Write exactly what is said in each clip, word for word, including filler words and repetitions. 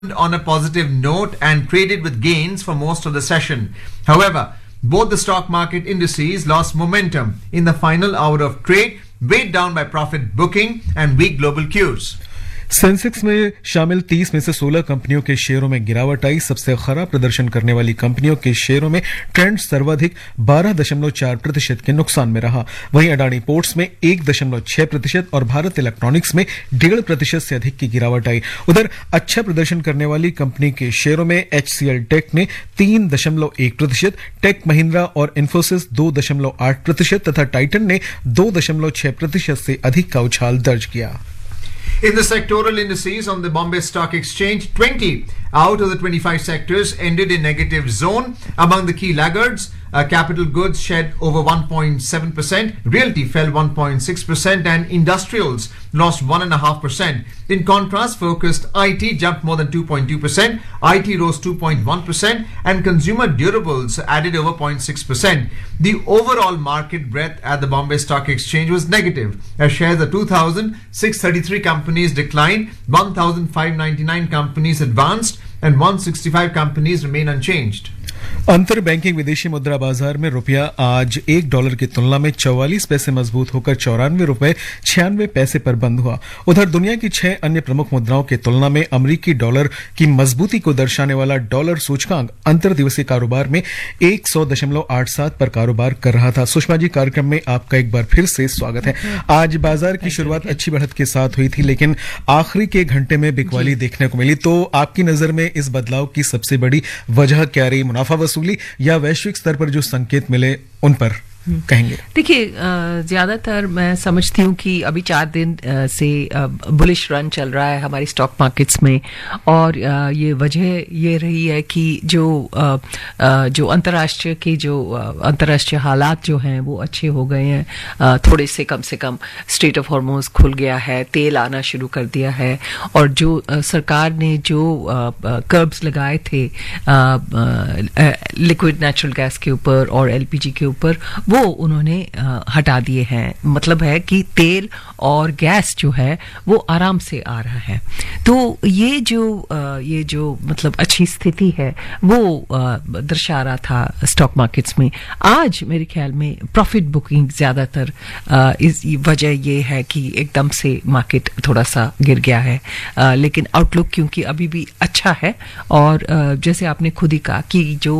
on a positive note and traded with gains for most of the session. However, both the stock market indices lost momentum in the final hour of trade, weighed down by profit booking and weak global cues. Sensex में शामिल तीस में से सोलह कंपनियों के शेयरों में गिरावट आई। सबसे खराब प्रदर्शन करने वाली कंपनियों के शेयरों में ट्रेंड सर्वाधिक बारह दशमलव चार प्रतिशत के नुकसान में रहा। वहीं अडानी पोर्ट्स में एक दशमलव छह प्रतिशत और भारत इलेक्ट्रॉनिक्स में डेढ़ प्रतिशत से अधिक की गिरावट आई। उधर अच्छा प्रदर्शन करने वाली कंपनी के शेयरों में एचसीएल टेक ने तीन दशमलव एक प्रतिशत, टेक महिंद्रा और इन्फोसिस दो दशमलव आठ प्रतिशत तथा टाइटन ने दो दशमलव छह प्रतिशत से अधिक का उछाल दर्ज किया। In the sectoral indices on the Bombay Stock Exchange, twenty out of the twenty-five sectors ended in negative zone. Among the key laggards, uh, capital goods shed over one point seven percent, realty fell one point six percent and industrials lost one point five percent. In contrast, focused I T jumped more than two point two percent, I T rose two point one percent and consumer durables added over zero point six percent. The overall market breadth at the Bombay Stock Exchange was negative, as shares of two thousand six hundred thirty-three companies declined, one thousand five hundred ninety-nine companies advanced and one hundred sixty-five companies remain unchanged. अंतर banking विदेशी मुद्रा बाजार में रुपया आज एक dollar की तुलना में चौवालीस पैसे मजबूत होकर चौरानवे रुपए छियानवे पैसे पर बंद हुआ। उधर दुनिया की छह अन्य प्रमुख मुद्राओं की तुलना में अमेरिकी डॉलर की मजबूती को दर्शाने वाला डॉलर सूचकांक अंतर दिवसीय कारोबार में एक सौ दशमलव आठ सात पर कारोबार कर रहा था। सुषमा जी, कार्यक्रम में आपका एक बार फिर से स्वागत है। आज बाजार की शुरुआत अच्छी बढ़त के साथ हुई थी, लेकिन आखिरी के घंटे में बिकवाली देखने को मिली। तो आपकी नजर में इस बदलाव की सबसे बड़ी वजह क्या रही? मुनाफा वसूली या वैश्विक स्तर पर जो संकेत मिले उन पर कहेंगे? देखिए, ज्यादातर मैं समझती हूँ कि अभी चार दिन से बुलिश रन चल रहा है हमारी स्टॉक मार्केट्स में, और ये वजह ये रही है कि जो जो अंतर्राष्ट्रीय के जो अंतर्राष्ट्रीय हालात जो हैं वो अच्छे हो गए हैं। थोड़े से कम से कम स्ट्रेट ऑफ हॉर्मोज खुल गया है, तेल आना शुरू कर दिया है, और जो सरकार ने जो कर्ब्स लगाए थे लिक्विड नेचुरल गैस के ऊपर और एलपीजी के ऊपर, वो उन्होंने हटा दिए हैं। मतलब है कि तेल और गैस जो है वो आराम से आ रहा है। तो ये जो ये जो मतलब अच्छी स्थिति है वो दर्शा रहा था स्टॉक मार्केट्स में। आज मेरे ख्याल में प्रॉफिट बुकिंग ज्यादातर इस वजह ये है कि एकदम से मार्केट थोड़ा सा गिर गया है, लेकिन आउटलुक क्योंकि अभी भी अच्छा है, और जैसे आपने खुद ही कहा कि जो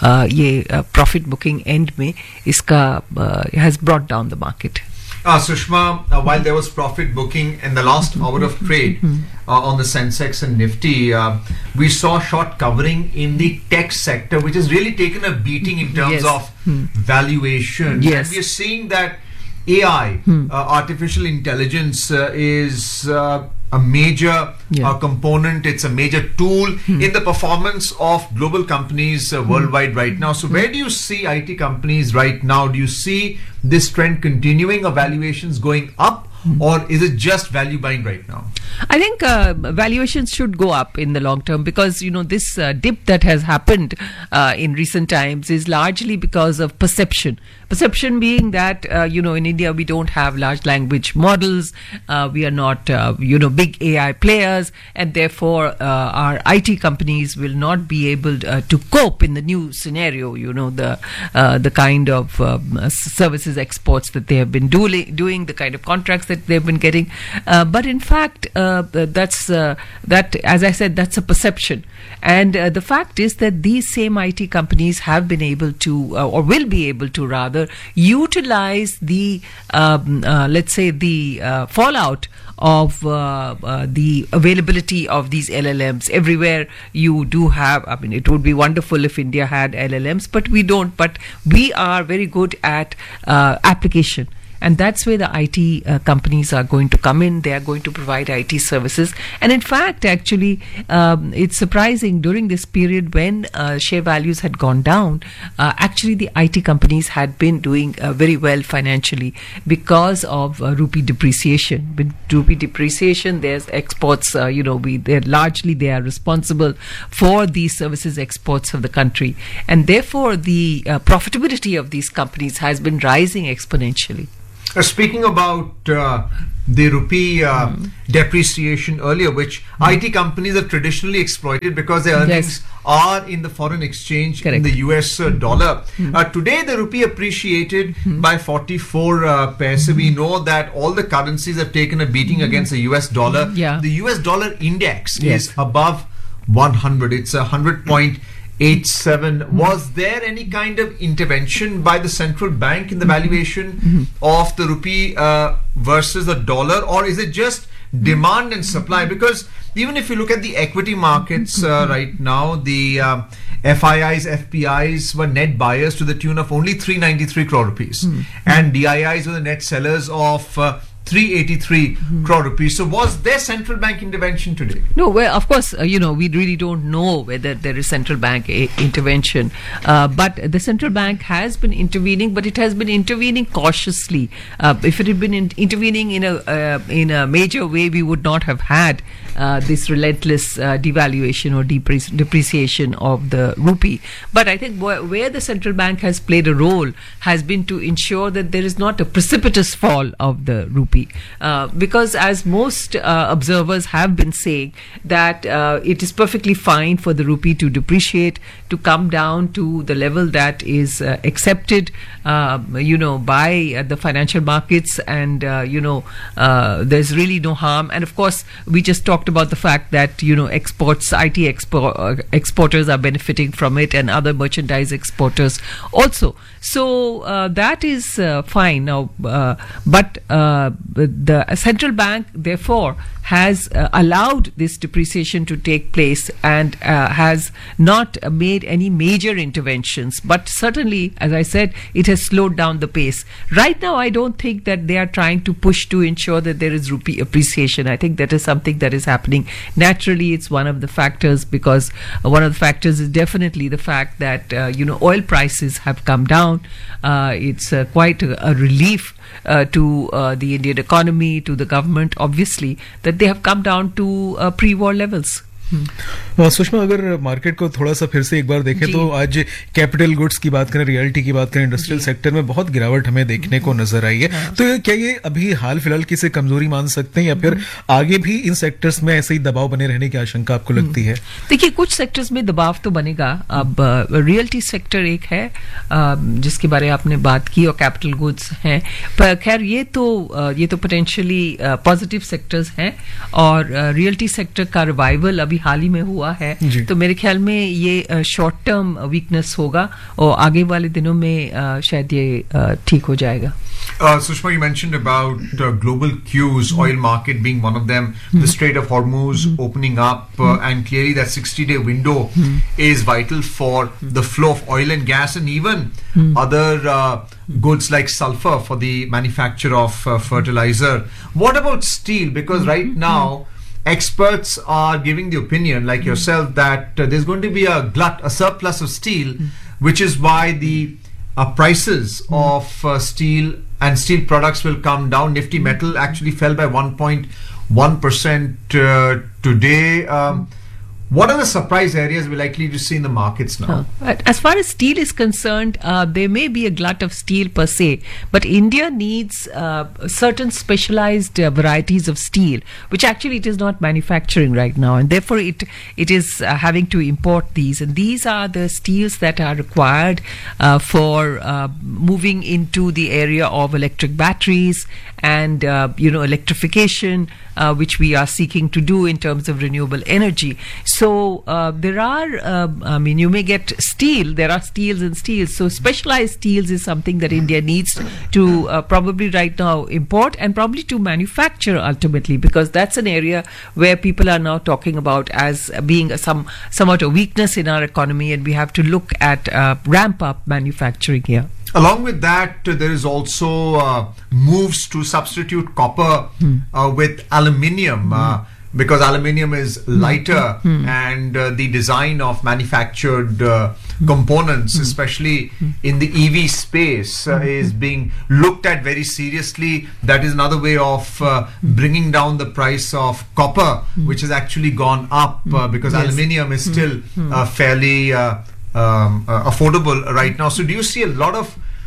ये प्रॉफिट बुकिंग एंड में इसका Uh, has brought down the market. Uh, Sushma, uh, while there was profit booking in the last hour of trade uh, on the Sensex and Nifty, uh, we saw short covering in the tech sector, which has really taken a beating in terms yes. of hmm. valuation. Yes. And we are seeing that A I, hmm. uh, artificial intelligence, uh, is uh, a major yeah. uh, component. It's a major tool hmm. in the performance of global companies uh, worldwide right now. So where do you see I T companies right now? Do you see this trend continuing, or valuations going up? Or is it just value buying right now? I think uh, valuations should go up in the long term, because you know this uh, dip that has happened uh, in recent times is largely because of perception. Perception being that uh, you know in India we don't have large language models, uh, we are not uh, you know big A I players, and therefore uh, our I T companies will not be able uh, to cope in the new scenario. You know the uh, the kind of um, services exports that they have been doing, doing the kind of contracts that they've been getting, uh, but in fact uh, that's uh, that as I said, that's a perception, and uh, the fact is that these same I T companies have been able to uh, or will be able to rather utilize the um, uh, let's say the uh, fallout of uh, uh, the availability of these L L Ms. Everywhere you do have, I mean, it would be wonderful if India had L L Ms, but we don't. But we are very good at uh, application. And that's where the I T uh, companies are going to come in. They are going to provide I T services. And in fact, actually, um, it's surprising during this period when uh, share values had gone down, uh, actually the I T companies had been doing uh, very well financially because of uh, rupee depreciation. With rupee depreciation, there's exports, uh, you know, we they're largely they are responsible for these services exports of the country. And therefore, the uh, profitability of these companies has been rising exponentially. Uh, speaking about uh, the rupee uh, mm. depreciation earlier, which mm. I T companies have traditionally exploited because their earnings yes. are in the foreign exchange Correct. in the U S uh, dollar. Mm. Uh, today, the rupee appreciated mm. by forty-four uh, paise. Mm. We know that all the currencies have taken a beating mm. against the U S dollar. Yeah. The U S dollar index yes. is above one hundred. It's a one hundred point eight seven. Mm. Was there any kind of intervention by the central bank in the valuation mm-hmm. of the rupee uh, versus the dollar, or is it just demand and supply? Because even if you look at the equity markets uh, right now, the uh, F I Is, F P Is were net buyers to the tune of only three hundred ninety-three crore rupees, mm. and D I Is were the net sellers of uh, three hundred eighty-three mm. crore rupees. So was there central bank intervention today? No, well, of course, uh, you know, we really don't know whether there is central bank a- intervention. Uh, but the central bank has been intervening, but it has been intervening cautiously. Uh, if it had been in- intervening in a uh, in a major way, we would not have had uh, this relentless uh, devaluation or depre- depreciation of the rupee. But I think wh- where the central bank has played a role has been to ensure that there is not a precipitous fall of the rupee. Uh, because as most uh, observers have been saying that uh, it is perfectly fine for the rupee to depreciate, to come down to the level that is uh, accepted, uh, you know, by uh, the financial markets, and uh, you know, uh, there's really no harm. And of course, we just talked about the fact that, you know, exports, I T expo- uh, exporters are benefiting from it, and other merchandise exporters also. So uh, that is uh, fine now, uh, but uh, the central bank therefore has uh, allowed this depreciation to take place, and uh, has not uh, made any major interventions, but certainly, as I said, it has slowed down the pace. Right now, I don't think that they are trying to push to ensure that there is rupee appreciation. I think that is something that is happening naturally. It's one of the factors, because uh, one of the factors is definitely the fact that uh, you know, oil prices have come down. Uh, it's uh, quite a, a relief Uh, to uh, the Indian economy, to the government, obviously, that they have come down to uh, pre-war levels. Sushma, अगर market को थोड़ा सा फिर से एक बार देखें तो आज कैपिटल गुड्स की बात करें, रियल्टी की बात करें, इंडस्ट्रियल सेक्टर में बहुत गिरावट हमें देखने को नजर आई है। हाँ। तो क्या ये अभी हाल फिलहाल की से कमजोरी मान सकते हैं, या फिर आगे भी इन सेक्टर्स में ऐसे ही दबाव बने रहने की आशंका आपको लगती है? देखिए, कुछ सेक्टर्स में दबाव तो बनेगा। अब रियल्टी सेक्टर एक है जिसके बारे में आपने बात की, और कैपिटल गुड्स हैं, पर खैर ये तो ये तो पोटेंशियली पॉजिटिव सेक्टर्स हैं, और रियल्टी सेक्टर का रिवाइवल अभी हाल ही में हुआ है, तो मेरे ख्याल में ये शॉर्ट टर्म वीकनेस होगा, और आगे वाले दिनों में शायद ये ठीक हो जाएगा। Uh, Sushma, you mentioned about uh, global cues, mm-hmm. oil market being one of them, mm-hmm. the Strait of Hormuz mm-hmm. opening up, uh, mm-hmm. and clearly that sixty-day window mm-hmm. is vital for mm-hmm. the flow of oil and gas, and even mm-hmm. other uh, goods like sulfur for the manufacture of uh, fertilizer. What about steel? Because mm-hmm. right now, experts are giving the opinion, like mm-hmm. yourself, that uh, there's going to be a glut, a surplus of steel, mm-hmm. which is why the uh, prices mm-hmm. of uh, steel and steel products will come down. Nifty Metal actually fell by one point one percent uh, today. Um, What are the surprise areas we're likely to see in the markets now? Uh, as far as steel is concerned, uh, there may be a glut of steel per se, but India needs uh, certain specialized uh, varieties of steel, which actually it is not manufacturing right now, and therefore it it is uh, having to import these. And these are the steels that are required uh, for uh, moving into the area of electric batteries and uh, you know, electrification, uh, which we are seeking to do in terms of renewable energy. So uh, there are, uh, I mean, you may get steel, there are steels and steels. So specialized steels is something that India needs to uh, probably right now import, and probably to manufacture ultimately, because that's an area where people are now talking about as being a, some somewhat a weakness in our economy, and we have to look at uh, ramp up manufacturing here. Along with that, uh, there is also uh, moves to substitute copper hmm. uh, with aluminium. Hmm. Uh, because aluminium is lighter mm. and uh, the design of manufactured uh, mm. components, mm. especially mm. in the E V space, uh, mm. is being looked at very seriously. That is another way of uh, mm. bringing down the price of copper, mm. which has actually gone up uh, because yes. aluminium is still mm. uh, fairly uh, um, uh, affordable right now. So do you see a lot of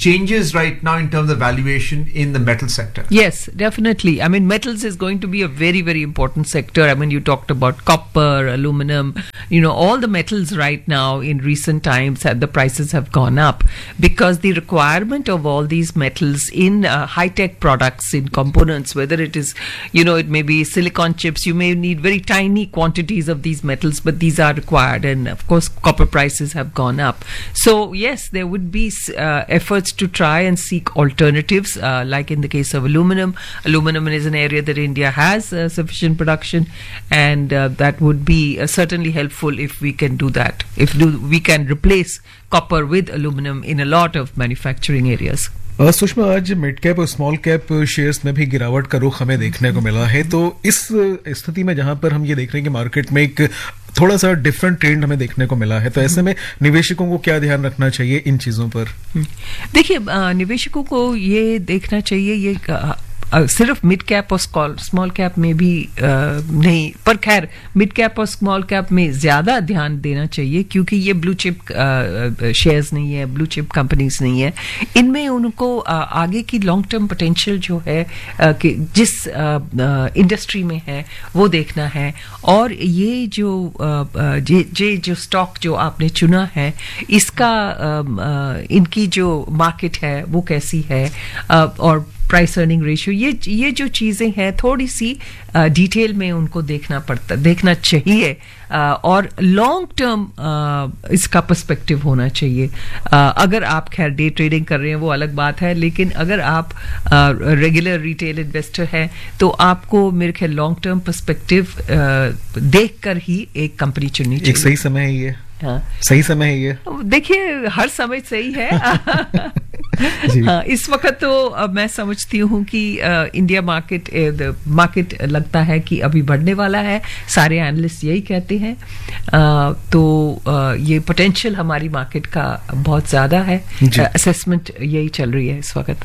changes right now in terms of valuation in the metal sector? Yes, definitely. I mean, metals is going to be a very, very important sector. I mean, you talked about copper, aluminum, you know, all the metals right now in recent times, uh, the prices have gone up because the requirement of all these metals in uh, high-tech products, in components, whether it is, you know, it may be silicon chips, you may need very tiny quantities of these metals, but these are required. And of course, copper prices have gone up. So yes, there would be uh, efforts to try and seek alternatives, uh, like in the case of aluminum. Aluminum is an area that India has uh, sufficient production, and uh, that would be uh, certainly helpful if we can do that. If do, we can replace copper with aluminum in a lot of manufacturing areas. Sushma, आज mid cap और small cap shares में भी गिरावट का रुख हमें देखने को मिला है, तो इस स्थिति में जहां पर हम ये देख रहे हैं कि मार्केट में एक थोड़ा सा डिफरेंट ट्रेंड हमें देखने को मिला है, तो ऐसे में निवेशकों को क्या ध्यान रखना चाहिए इन चीजों पर? देखिए, निवेशकों को ये देखना चाहिए, ये Uh, सिर्फ मिड कैप और स्मॉल कैप में भी uh, नहीं, पर खैर मिड कैप और स्मॉल कैप में ज्यादा ध्यान देना चाहिए क्योंकि ये ब्लू चिप शेयर्स नहीं है, ब्लू चिप कंपनीज नहीं है. इनमें उनको uh, आगे की लॉन्ग टर्म पोटेंशियल जो है uh, कि जिस इंडस्ट्री uh, uh, में है वो देखना है. और ये जो uh, uh, ये जो स्टॉक जो आपने चुना है, इसका uh, uh, इनकी जो मार्केट है वो कैसी है, uh, और प्राइस अर्निंग रेशियो, ये ये जो चीजें हैं थोड़ी सी डिटेल में उनको देखना पड़ता देखना चाहिए, आ, और लॉन्ग टर्म इसका पर्सपेक्टिव होना चाहिए. आ, अगर आप खैर डे ट्रेडिंग कर रहे हैं वो अलग बात है, लेकिन अगर आप रेगुलर रिटेल इन्वेस्टर हैं तो आपको मेरे ख्याल लॉन्ग टर्म पर्सपेक्टिव देख कर ही एक कंपनी चुननी चाहिए. एक सही समय है ये. हाँ. सही समय है ये. देखिए, हर समय सही है. हाँ, इस वक्त तो मैं समझती हूँ कि इंडिया मार्केट मार्केट लगता है कि अभी बढ़ने वाला है. सारे एनालिस्ट यही कहते हैं. आ, तो आ, ये पोटेंशियल हमारी मार्केट का बहुत ज्यादा है. असेसमेंट यही चल रही है इस वक्त.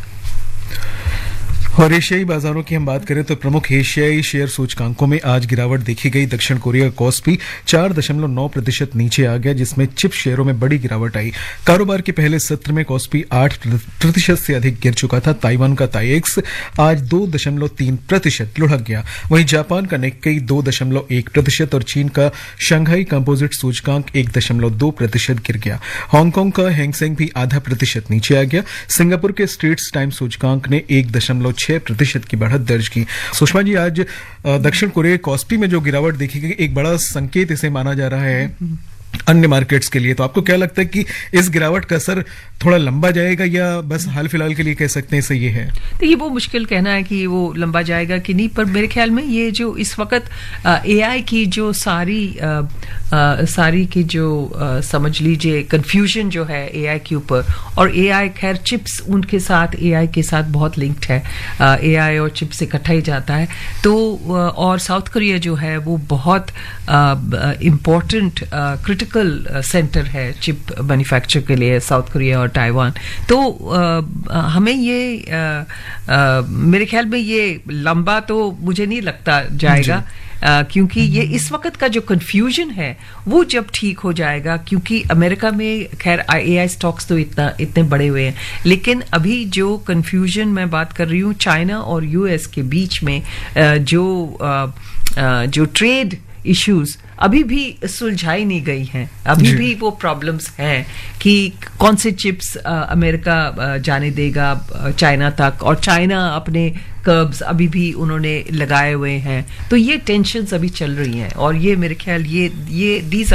और एशियाई बाजारों की हम बात करें तो प्रमुख एशियाई शेयर सूचकांकों में आज गिरावट देखी गई. दक्षिण कोरिया का कॉस्पी चार दशमलव नौ प्रतिशत नीचे आ गया, जिसमें चिप शेयरों में बड़ी गिरावट आई. कारोबार के पहले सत्र में कॉस्पी आठ प्रतिशत से अधिक गिर चुका था. ताइवान का ताइएक्स आज दो दशमलव तीन प्रतिशत लुढ़क गया. वहीं जापान का निक्केई दो दशमलव एक प्रतिशत और चीन का शंघाई कंपोजिट सूचकांक एक दशमलव दो प्रतिशत गिर गया. हांगकांग का हैंगसेंग भी आधा प्रतिशत नीचे आ गया. सिंगापुर के स्ट्रेट्स टाइम सूचकांक ने एक दशमलव छह प्रतिशत की बढ़त दर्ज की. सुषमा जी, आज दक्षिण कोरिया कॉस्पी में जो गिरावट देखी गई, एक बड़ा संकेत इसे माना जा रहा है अन्य मार्केट्स के लिए. तो आपको क्या लगता है कि इस गिरावट का असर थोड़ा लंबा जाएगा या बस हाल फिलहाल के लिए कह सकते हैं इसे ये है? देखिए, वो मुश्किल कहना है कि वो लंबा जाएगा कि नहीं, पर मेरे ख्याल में ये जो इस वक्त एआई की जो सारी आ, आ, सारी की जो आ, समझ लीजिए कंफ्यूजन जो है एआई के ऊपर, और एआई खैर चिप्स उनके साथ एआई के साथ बहुत लिंक्ड है. एआई और चिप्स इकट्ठा ही जाता है. तो और साउथ कोरिया जो है वो बहुत इम्पोर्टेंट क्रिटिकल सेंटर है चिप मैन्युफैक्चर के लिए, साउथ कोरिया और ताइवान. तो आ, हमें ये आ, आ, मेरे ख्याल में ये लंबा तो मुझे नहीं लगता जाएगा, आ, क्योंकि ये इस वक्त का जो कंफ्यूजन है वो जब ठीक हो जाएगा, क्योंकि अमेरिका में खैर एआई स्टॉक्स तो इतना इतने बड़े हुए हैं, लेकिन अभी जो कंफ्यूजन मैं बात कर रही हूँ चाइना और यूएस के बीच में आ, जो आ, आ, जो ट्रेड इश्यूज अभी भी सुलझाई नहीं गई हैं. अभी भी वो प्रॉब्लम्स हैं कि कौन से चिप्स अमेरिका जाने देगा चाइना तक, और चाइना अपने कर्ब्स अभी भी उन्होंने लगाए हुए हैं. तो ये टेंशन्स अभी चल रही हैं, और ये मेरे ख्याल ये ये these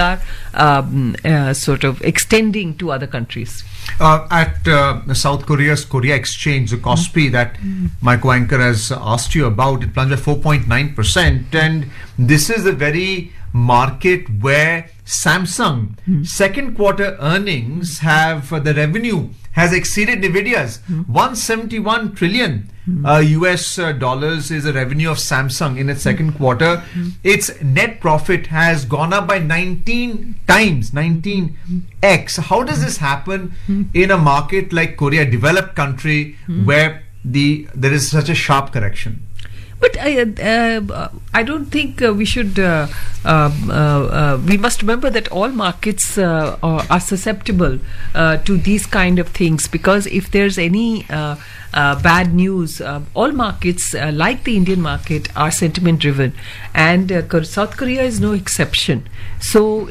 are sort of x tending to other countries. Uh, at uh, South Korea's Korea Exchange, the Kospi that mm. my co-anchor has asked you about, it plunged by four point nine percent, and this is a very market where Samsung mm. second quarter earnings have uh, the revenue has exceeded Nvidia's. mm. one hundred seventy-one trillion mm. uh, U S uh, dollars is the revenue of Samsung in its second quarter. mm. Its net profit has gone up by nineteen times, nineteen x. How does this happen mm. in a market like Korea, developed country, mm. where the there is such a sharp correction? But I, uh, I don't think uh, we should. Uh, um, uh, uh, we must remember that all markets uh, are, are susceptible uh, to these kind of things, because if there's any uh, uh, bad news, uh, all markets, uh, like the Indian market, are sentiment driven, and uh, South Korea is no exception. So